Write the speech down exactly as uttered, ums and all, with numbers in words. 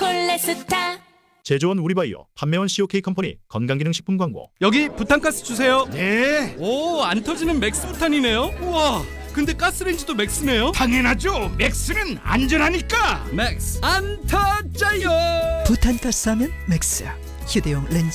콜레스타. 제조원 우리바이오, 판매원 씨오케이 컴퍼니 건강기능식품 광고. 여기 부탄가스 주세요. 네, 오, 안 터지는 맥스 부탄이네요. 우와, 근데 가스레인지도 맥스네요. 당연하죠. 맥스는 안전하니까. 맥스 안 터져요. 부탄가스 하면 맥스. 휴대용 렌즈